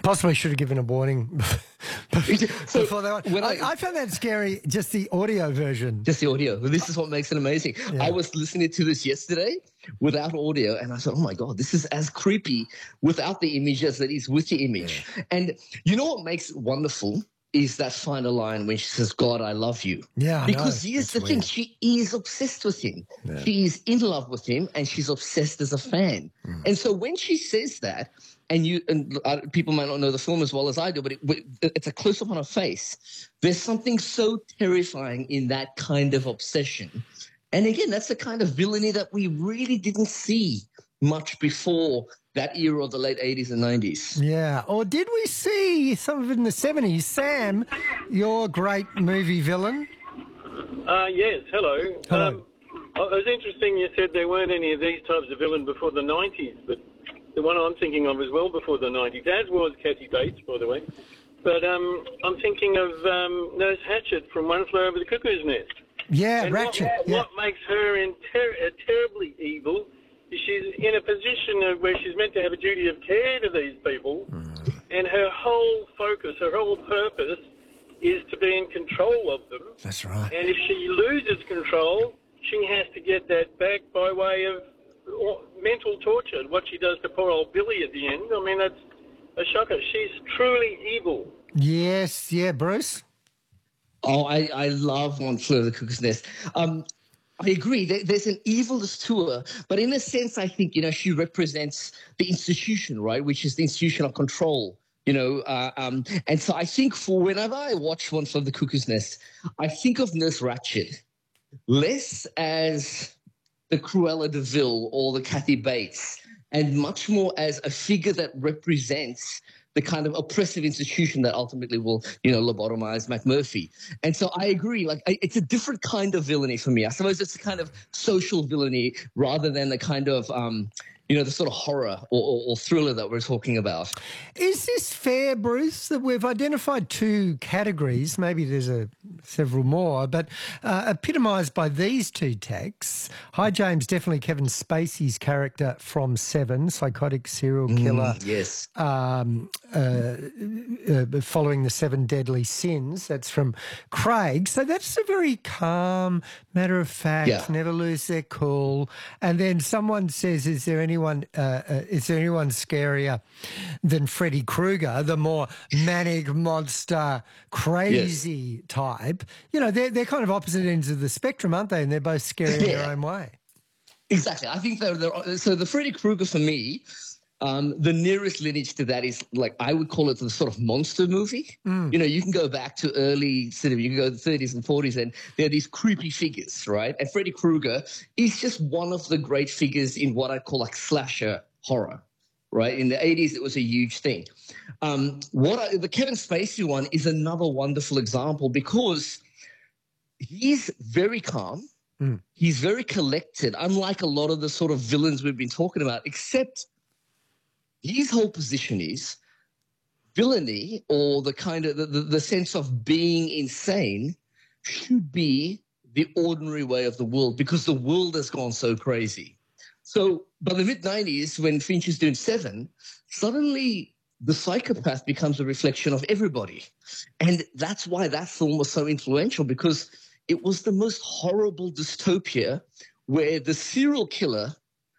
Possibly should have given a warning So before that one. I found that scary, just the audio version. Just the audio. This is what makes it amazing. Yeah. I was listening to this yesterday without audio, and I thought, oh my God, this is as creepy without the image as it is with the image. Yeah. And you know what makes it wonderful is that final line when she says, God, I love you. Yeah, because here's the thing. She is obsessed with him. Yeah. She is in love with him, and she's obsessed as a fan. And so when she says that, and people might not know the film as well as I do, but it's a close-up on her face. There's something so terrifying in that kind of obsession. And again, that's the kind of villainy that we really didn't see much before that era of the late 80s and 90s. Yeah. Or did we see some of it in the 70s? Sam, your great movie villain. Yes, hello. Hello. It was interesting you said there weren't any of these types of villain before the 90s, but the one I'm thinking of is well before the 90s, as was Kathy Bates, by the way. But I'm thinking of Nurse Hatchet from One Flew Over the Cuckoo's Nest. Yeah, and Ratchet. What makes her terribly evil is she's in a position where she's meant to have a duty of care to these people, and her whole focus, her whole purpose is to be in control of them. That's right. And if she loses control, she has to get that back by way of mental torture. What she does to poor old Billy at the end, I mean, that's a shocker. She's truly evil. Yes, yeah, Bruce? Oh, I love One Flew Over the Cuckoo's Nest. I agree. There's an evilness to her, but in a sense, I think, she represents the institution, right, which is the institution of control, and so I think for whenever I watch One Flew Over the Cuckoo's Nest, I think of Nurse Ratched less as the Cruella de Vil or the Kathy Bates, and much more as a figure that represents the kind of oppressive institution that ultimately will, lobotomize McMurphy. And so I agree, it's a different kind of villainy for me. I suppose it's a kind of social villainy rather than the kind of, the sort of horror or thriller that we're talking about. Is this fair, Bruce, that we've identified two categories, maybe there's several more, but epitomised by these two texts? Hi, James, definitely Kevin Spacey's character from Seven, psychotic serial killer. Yes. Following the Seven Deadly Sins. That's from Craig. So that's a very calm, matter of fact, never lose their cool. And then someone says, is there anyone scarier than Freddy Krueger, the more manic monster, crazy type? They're kind of opposite ends of the spectrum, aren't they? And they're both scary in their own way. Exactly. I think so the Freddy Krueger for me, the nearest lineage to that is I would call it the sort of monster movie. You can go back to early cinema, you can go to the 30s and 40s, and there are these creepy figures, right? And Freddy Krueger is just one of the great figures in what I call slasher horror, right? In the 80s, it was a huge thing. The Kevin Spacey one is another wonderful example because he's very calm. He's very collected, unlike a lot of the sort of villains we've been talking about, except his whole position is villainy, or the kind of the sense of being insane should be the ordinary way of the world because the world has gone so crazy. So by the mid-90s, when Finch is doing Seven, suddenly the psychopath becomes a reflection of everybody. And that's why that film was so influential, because it was the most horrible dystopia where the serial killer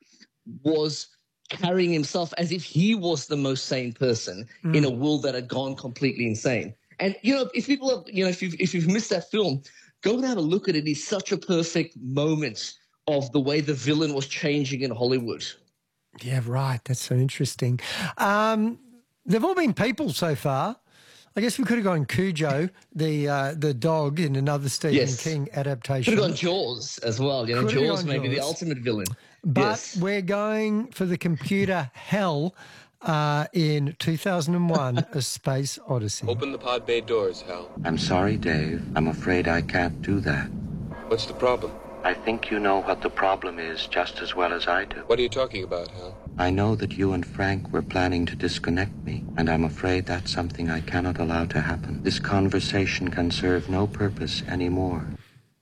was carrying himself as if he was the most sane person in a world that had gone completely insane. And, if you've missed that film, go and have a look at it. It's such a perfect moment of the way the villain was changing in Hollywood. Yeah, right. That's so interesting. They've all been people so far. I guess we could have gone Cujo, the dog, in another Stephen King adaptation. Could have gone Jaws as well. Jaws may be the ultimate villain. But we're going for the computer hell in 2001, A Space Odyssey. Open the pod bay doors, Hal. I'm sorry, Dave. I'm afraid I can't do that. What's the problem? I think you know what the problem is just as well as I do. What are you talking about, Hal? I know that you and Frank were planning to disconnect me, and I'm afraid that's something I cannot allow to happen. This conversation can serve no purpose anymore.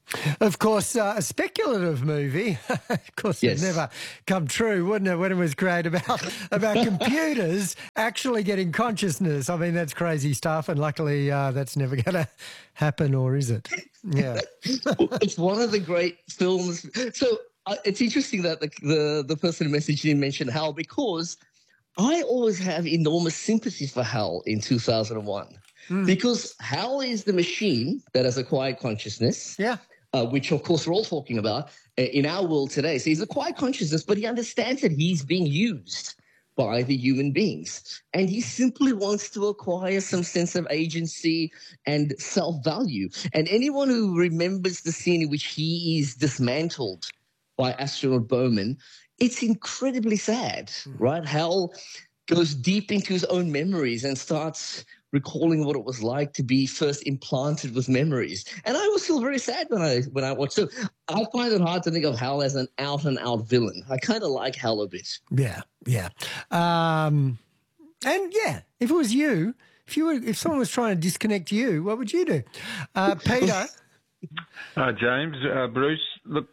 Of course, a speculative movie. Of course, Yes. it'd never come true, wouldn't it, when it was created about computers actually getting consciousness. I mean, that's crazy stuff, and luckily that's never going to happen, or is it? Yeah. It's one of the great films. So it's interesting that the person who messaged you mentioned Hal, because I always have enormous sympathy for Hal in 2001. Because Hal is the machine that has acquired consciousness. Yeah. Which, of course, we're all talking about in our world today. So he's acquired consciousness, but he understands that he's being used by the human beings. And he simply wants to acquire some sense of agency and self-value. And anyone who remembers the scene in which he is dismantled by astronaut Bowman, it's incredibly sad, right? Hal goes deep into his own memories and starts recalling what it was like to be first implanted with memories. And I always feel very sad when I watch. So I find it hard to think of Hal as an out-and-out villain. I kind of like Hal a bit. Yeah, yeah. And yeah, if it was you, if someone was trying to disconnect you, what would you do? Peter? James, Bruce, look,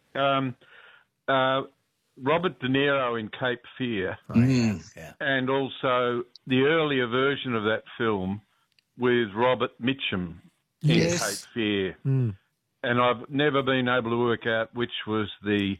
Robert De Niro in Cape Fear, and also the earlier version of that film with Robert Mitchum in Cape Fear. And I've never been able to work out which was the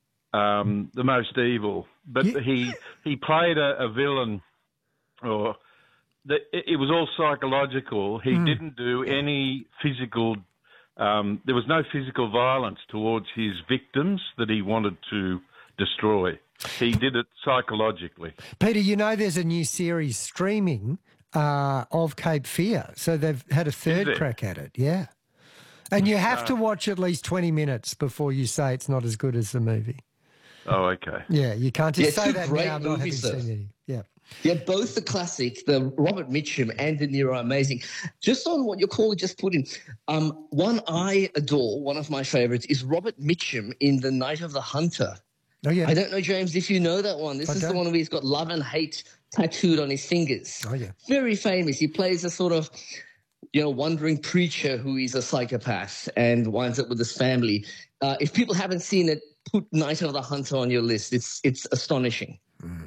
most evil. But he played a villain, or it was all psychological. He didn't do any physical. There was no physical violence towards his victims that he wanted to destroy. He did it psychologically. Peter, you know there's a new series streaming of Cape Fear, so they've had a third crack at it, yeah. And you have to watch at least 20 minutes before you say it's not as good as the movie. Oh, okay. Yeah, you can't just say two that great now not having movies, though. seen any. Yeah. Yeah, both the classic, the Robert Mitchum and De Niro are amazing. Just on what your caller just put in, one I adore, one of my favorites, is Robert Mitchum in The Night of the Hunter. Oh, yeah. I don't know, James, if you know that one. This is the one where he's got love and hate tattooed on his fingers. Oh, yeah. Very famous. He plays a sort of, wandering preacher who is a psychopath and winds up with his family. If people haven't seen it, put Night of the Hunter on your list. It's astonishing.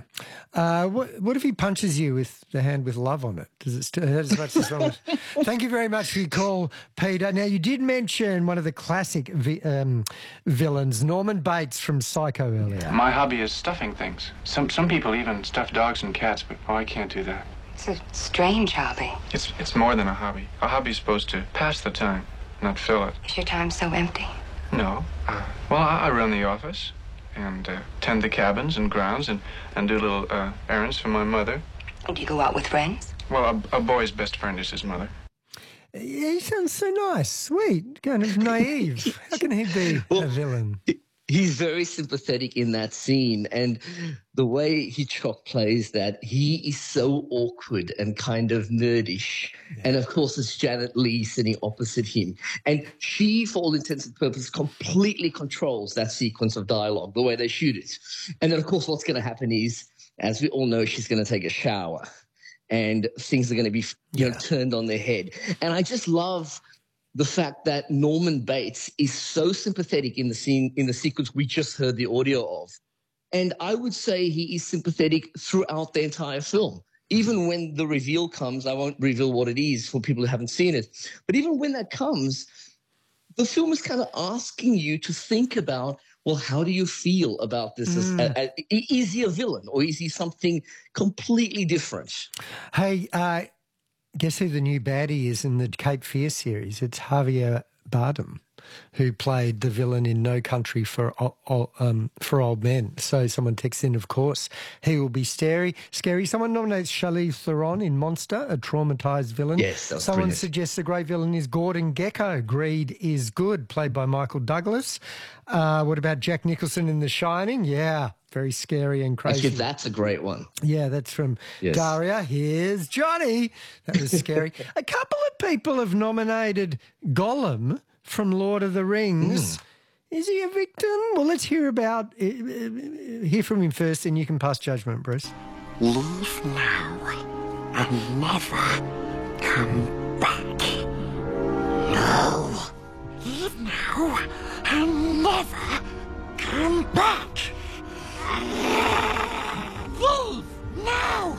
What if he punches you with the hand with love on it? Does it still hurt as much as well? Thank you very much for your call, Peter. Now, you did mention one of the classic villains, Norman Bates from Psycho earlier. My hobby is stuffing things. Some people even stuff dogs and cats, but I can't do that. It's a strange hobby. It's more than a hobby. A hobby's supposed to pass the time, not fill it. Is your time so empty? No. I run the office and tend the cabins and grounds and do little errands for my mother. And do you go out with friends? Well, a boy's best friend is his mother. He sounds so nice, sweet, kind of naive. How can he be a villain? He's very sympathetic in that scene, and the way Hitchcock plays that, he is so awkward and kind of nerdish. Yeah. And, of course, it's Janet Leigh sitting opposite him. And she, for all intents and purposes, completely controls that sequence of dialogue, the way they shoot it. And then, of course, what's going to happen is, as we all know, she's going to take a shower and things are going to be turned on their head. And I just love the fact that Norman Bates is so sympathetic in the scene, in the sequence we just heard the audio of. And I would say he is sympathetic throughout the entire film. Even when the reveal comes, I won't reveal what it is for people who haven't seen it, but even when that comes, the film is kind of asking you to think about, well, how do you feel about this? Is he a villain or is he something completely different? Hey, guess who the new baddie is in the Cape Fear series? It's Javier Bardem, who played the villain in No Country for Old Men. So someone texts in, of course, he will be scary. Someone nominates Charlize Theron in Monster, a traumatised villain. Yes, that was someone brilliant. suggests the great villain is Gordon Gekko. Greed is Good, played by Michael Douglas. What about Jack Nicholson in The Shining? Yeah, very scary and crazy. Actually, that's a great one. Yeah, that's from Daria. Here's Johnny. That was scary. A couple of people have nominated Gollum from Lord of the Rings. Is he a victim? Well, let's hear from him first, and you can pass judgment, Bruce. Leave now and never come back. No. Leave now and never come back. Leave now